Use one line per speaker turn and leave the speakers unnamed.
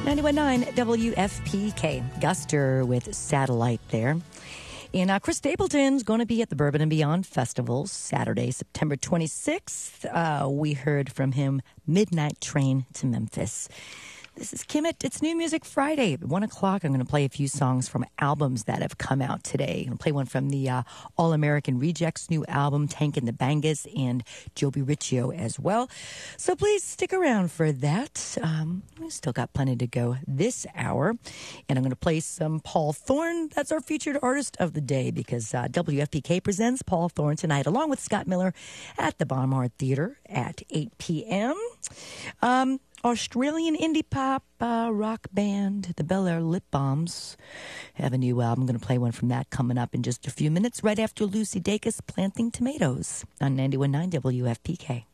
91.9 WFPK. Guster with Satellite there. And Chris Stapleton's going to be at the Bourbon and Beyond Festival Saturday, September 26th. We heard from him, Midnight Train to Memphis. This is Kimmit. It's New Music Friday. At 1 o'clock, I'm going to play a few songs from albums that have come out today. I'm going to play one from the All-American Rejects new album, Tank and the Bangas, and Joby Riccio as well. So please stick around for that. We still got plenty to go this hour. And I'm going to play some Paul Thorne. That's our featured artist of the day because WFPK presents Paul Thorne tonight, along with Scott Miller at the Barnard Theater at 8 p.m. Australian indie pop rock band, the Bel Air Lip Bombs, have a new album. I'm going to play one from that coming up in just a few minutes, right after Lucy Dacus, Planting Tomatoes on 91.9 WFPK.